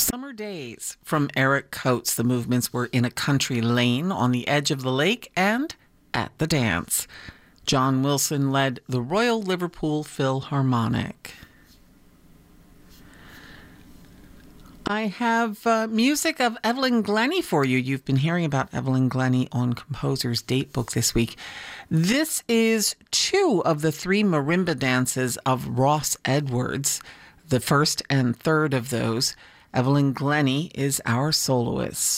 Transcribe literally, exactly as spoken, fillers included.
Summer Days from Eric Coates. The movements were In a Country Lane, On the Edge of the Lake, and At the Dance. John Wilson led the Royal Liverpool Philharmonic. I have uh, music of Evelyn Glennie for you. You've been hearing about Evelyn Glennie on Composer's Datebook this week. This is two of the three marimba dances of Ross Edwards. The first and third of those. Evelyn Glennie is our soloist.